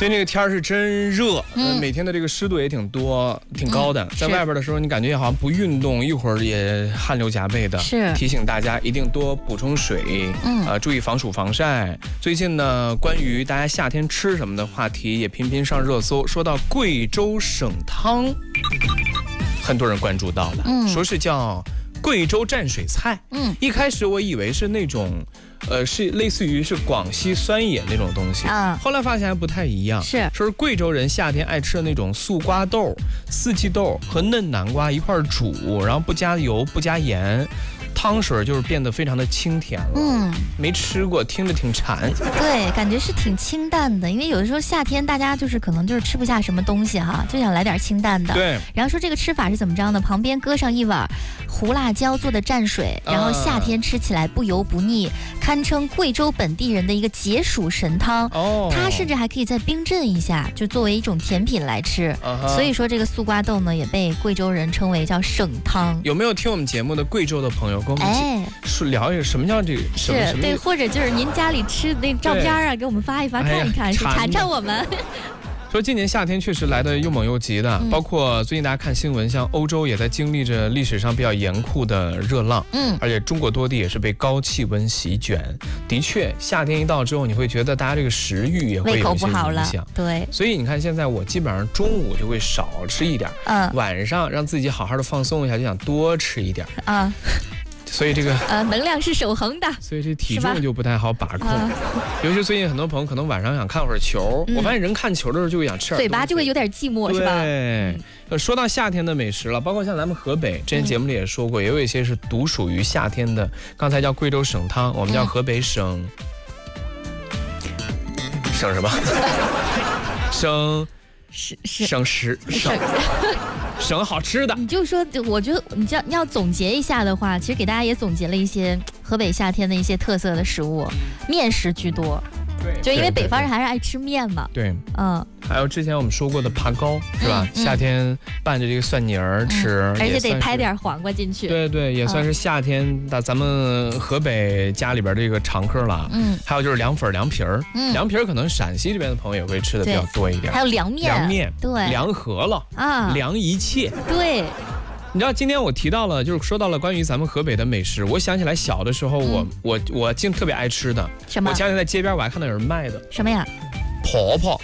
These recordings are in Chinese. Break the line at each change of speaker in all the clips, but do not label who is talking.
最近这个天是真热，每天的这个湿度也挺多、挺高的。在外边的时候，你感觉好像不运动，一会儿也汗流浃背的。
是
提醒大家一定多补充水，注意防暑防晒。最近呢，关于大家夏天吃什么的话题也频频上热搜。说到贵州省汤，很多人关注到了，说是叫贵州蘸水菜。一开始我以为是那种。是类似于是广西酸野那种东西后来发现还不太一样，说是贵州人夏天爱吃的那种素瓜豆、四季豆和嫩南瓜一块煮，然后不加油不加盐，汤水就是变得非常的清甜了。没吃过，听着挺馋。
对，感觉是挺清淡的，因为有的时候夏天大家就是可能就是吃不下什么东西哈，就想来点清淡的。
对。
然后说这个吃法是怎么着呢？旁边搁上一碗胡辣椒做的蘸水，然后夏天吃起来不油不腻，堪称贵州本地人的一个解暑神汤。它甚至还可以再冰镇一下，就作为一种甜品来吃。所以说这个素瓜豆呢，也被贵州人称为叫省汤。
有没有听我们节目的贵州的朋友跟我们说聊一下什么叫这个什么？
对，或者就是您家里吃的那照片啊，给我们发一发看一看，馋馋我们。
说今年夏天确实来得又猛又急的，包括最近大家看新闻，像欧洲也在经历着历史上比较严酷的热浪，而且中国多地也是被高气温席卷。的确，夏天一到之后，你会觉得大家这个食欲也会有一些影响。
对，
所以你看现在我基本上中午就会少吃一点，晚上让自己好好的放松一下，就想多吃一点。所以这个
能量是守恒的，
所以这体重就不太好把控。尤其最近很多朋友可能晚上想看会儿球，我发现人看球的时候就会想吃点，
嘴巴就会有点寂寞，是吧？
对。说到夏天的美食了，包括像咱们河北，之前节目里也说过，也有一些是独属于夏天的。刚才叫贵州省汤，我们叫河北省什么？省好吃的。你
就说，我觉得你要总结一下的话，其实给大家也总结了一些河北夏天的一些特色的食物，面食居多。
对，
就因为北方人还是爱吃面嘛。
对，还有之前我们说过的爬糕，是吧？夏天拌着这个蒜泥儿吃，
而且得拍点黄瓜进去。
对，也算是夏天的咱们河北家里边这个常客了。还有就是凉粉、凉皮儿，凉皮儿可能陕西这边的朋友也会吃的比较多一点。
还有凉面，对，
凉饸饹凉一切，
对。
你知道今天我提到了，就是说到了关于咱们河北的美食，我想起来小的时候我竟特别爱吃的
什么？
我家里在街边我还看到有人卖的
什么呀？
婆婆。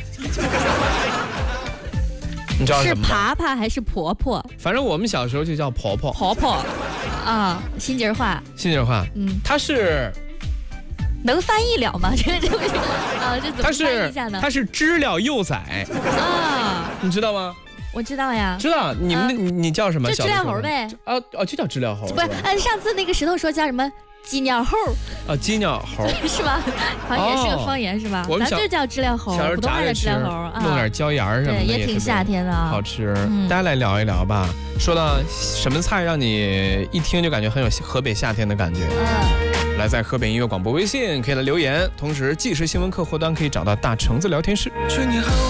你知道什么吗？
是爬爬还是婆婆？
反正我们小时候就叫婆婆。
婆婆新节话。
它是
能翻译了吗？这怎么翻译一下呢？
它是知了幼崽你知道吗？
我知道呀，
知道你叫什么？
就知了猴呗。
就叫知了猴。
不是，上次那个石头说叫什么？鸡鸟猴。
鸡鸟猴
是吧？好像也是个方言是吧？咱就叫知了猴，普通话叫知了猴。
弄点椒盐什么的，
也挺夏天的，
好吃。大家来聊一聊吧。说到什么菜让你一听就感觉很有河北夏天的感觉？来，在河北音乐广播微信可以来留言，同时即时新闻客户端可以找到大橙子聊天室。